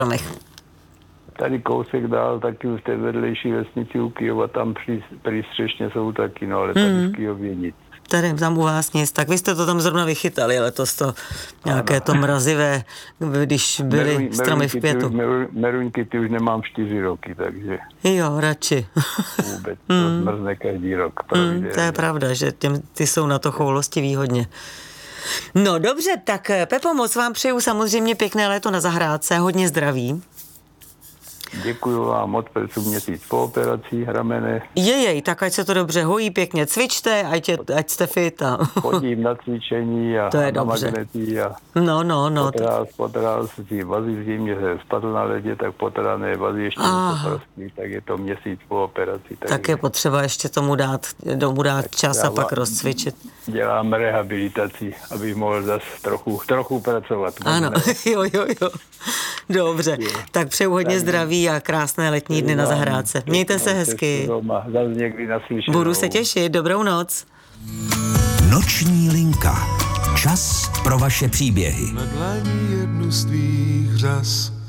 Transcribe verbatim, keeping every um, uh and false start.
Tady kousek dál, taky v té vedlejší vesnici u Kyjova, tam při, při Střešně jsou taky, no ale tady hmm. v Kyjově nic. Tady tam u vás nic, tak vy jste to tam zrovna vychytali letos to nějaké ano. to mrazivé, když byly Meruň, stromy v květu. Meruň, meruňky ty už nemám čtyři roky, takže... Jo, radši. Vůbec, to mm. zmrzne každý rok. Mm, to je pravda, že těm, ty jsou na to choulostivý hodně. No dobře, tak Pepo, moc vám přeju samozřejmě pěkné léto na zahrádce, hodně zdraví. Děkuju vám moc, protože měsíc po operaci ramene. Jejej, tak ať se to dobře hojí, pěkně cvičte, ať, je, ať jste fit. A... Chodím na cvičení a, to je a na dobře. magnety a no, no, no. potral, potral si vazy v zimě, se spadl na ledě, tak potrané vazy ještě něco prostý, tak je to měsíc po operaci. Tak, tak je potřeba ještě tomu dát, domů dát čas a pak rozcvičit. Dělám rehabilitaci, abych mohl zase trochu, trochu pracovat. Ano, jo, jo, jo. Dobře, je. Tak přeju hodně tak zdraví a krásné letní dny na zahrádce. Mějte se hezky. Zase někdy naslyšenou. Budu se těšit, dobrou noc. Noční linka. Čas pro vaše příběhy. Na dlaní jednu z tvých řas